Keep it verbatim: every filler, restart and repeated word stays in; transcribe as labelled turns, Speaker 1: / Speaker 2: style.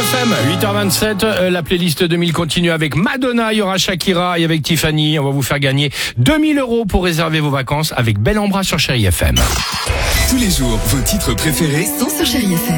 Speaker 1: F M, huit heures vingt-sept, euh, la playlist deux mille continue avec Madonna, il y aura Shakira et avec Tiffany. On va vous faire gagner deux mille euros pour réserver vos vacances avec Bel en Bras sur Chérie F M.
Speaker 2: Tous les jours, vos titres préférés
Speaker 3: sont sur Chérie F M.